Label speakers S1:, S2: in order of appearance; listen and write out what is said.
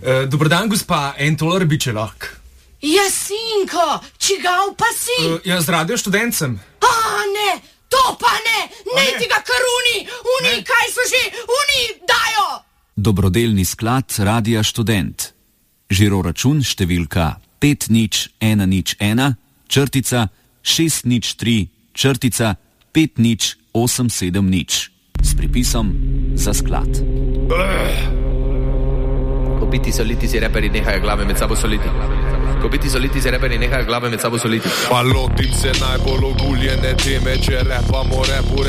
S1: Dober dan, gospa, en tolar bi če lahko.
S2: Jasinko, čigav pa si?
S1: Jaz radio študencem.
S2: Ne, to pa ne, tega karuni, kaj so že, dajo.
S3: Dobrodelni sklad Radia Študent. Žiro račun številka 5001 črtica 603 črtica 5087 s pripisom za sklad.
S4: Ko biti soliti si reperi nehajo glave med sabo soliti.
S5: Pa lotim se najbolj oguljene teme, če repamo repu,